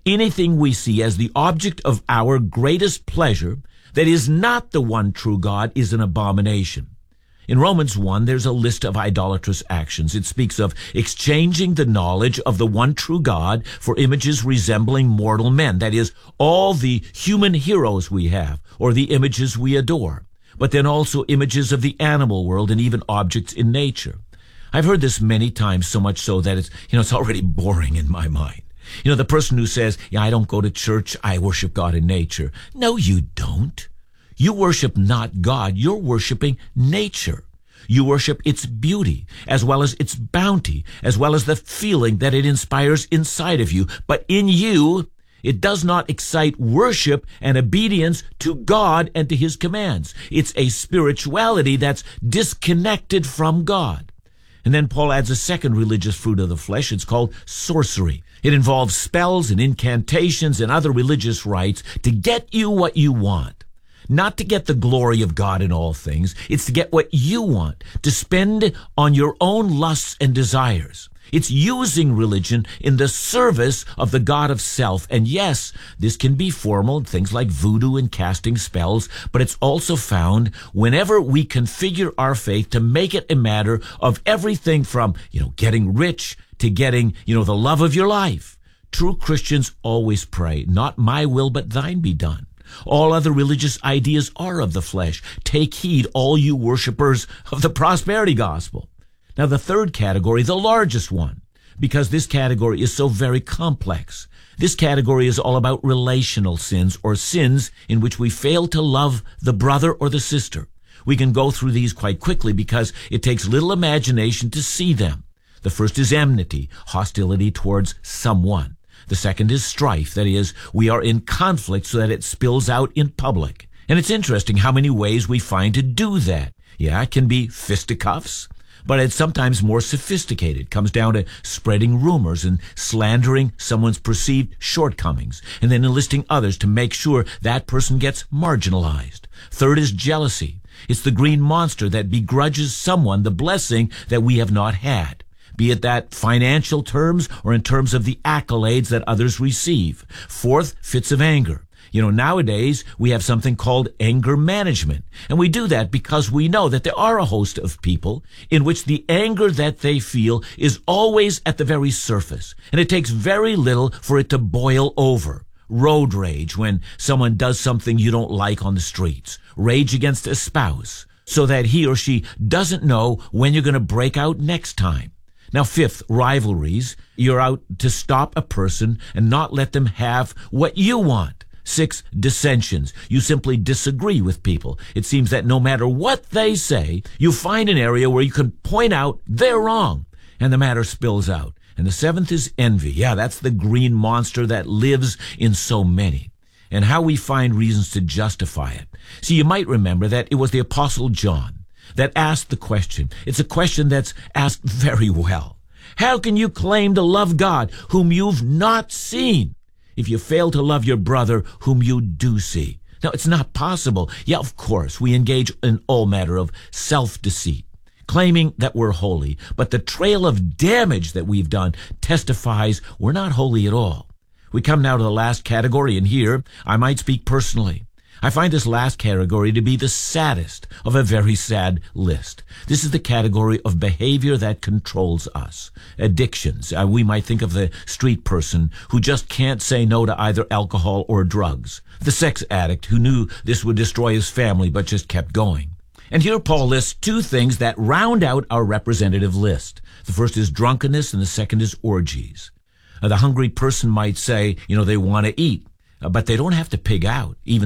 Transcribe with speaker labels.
Speaker 1: Anything we see as the object of our greatest pleasure that is not the one true God is an abomination. In Romans 1, there's a list of idolatrous actions. It speaks of exchanging the knowledge of the one true God for images resembling mortal men. That is, all the human heroes we have, or the images we adore. But then also images of the animal world and even objects in nature. I've heard this many times, so much so that it's already boring in my mind. The person who says, I don't go to church, I worship God in nature. No, you don't. You worship not God, you're worshiping nature. You worship its beauty, as well as its bounty, as well as the feeling that it inspires inside of you. But in you, it does not excite worship and obedience to God and to His commands. It's a spirituality that's disconnected from God. And then Paul adds a second religious fruit of the flesh. It's called sorcery. It involves spells and incantations and other religious rites to get you what you want. Not to get the glory of God in all things. It's to get what you want, to spend on your own lusts and desires. It's using religion in the service of the God of self. And yes, this can be formal, things like voodoo and casting spells, but it's also found whenever we configure our faith to make it a matter of everything from, getting rich to getting, the love of your life. True Christians always pray, not my will, but thine be done. All other religious ideas are of the flesh. Take heed, all you worshipers of the prosperity gospel. Now, the third category, the largest one, because this category is so very complex. This category is all about relational sins, or sins in which we fail to love the brother or the sister. We can go through these quite quickly because it takes little imagination to see them. The first is enmity, hostility towards someone. The second is strife, that is, we are in conflict so that it spills out in public. And it's interesting how many ways we find to do that. Yeah, it can be fisticuffs, but it's sometimes more sophisticated. It comes down to spreading rumors and slandering someone's perceived shortcomings, and then enlisting others to make sure that person gets marginalized. Third is jealousy. It's the green monster that begrudges someone the blessing that we have not had, be it that financial terms or in terms of the accolades that others receive. Fourth, fits of anger. Nowadays we have something called anger management, and we do that because we know that there are a host of people in which the anger that they feel is always at the very surface, and it takes very little for it to boil over. Road rage, when someone does something you don't like on the streets. Rage against a spouse, so that he or she doesn't know when you're going to break out next time. Now, fifth, rivalries. You're out to stop a person and not let them have what you want. 6, dissensions. You simply disagree with people. It seems that no matter what they say, you find an area where you can point out they're wrong, and the matter spills out. And the 7th is envy. Yeah, that's the green monster that lives in so many, and how we find reasons to justify it. See, you might remember that it was the Apostle John that asked the question. It's a question that's asked very well. How can you claim to love God whom you've not seen if you fail to love your brother whom you do see? Now, it's not possible. Yeah, of course, we engage in all matter of self-deceit, claiming that we're holy, but the trail of damage that we've done testifies we're not holy at all. We come now to the last category, and here I might speak personally. I find this last category to be the saddest of a very sad list. This is the category of behavior that controls us. Addictions. We might think of the street person who just can't say no to either alcohol or drugs. The sex addict who knew this would destroy his family but just kept going. And here Paul lists 2 things that round out our representative list. The first is drunkenness and the second is orgies. The hungry person might say, they want to eat, but they don't have to pig out. Even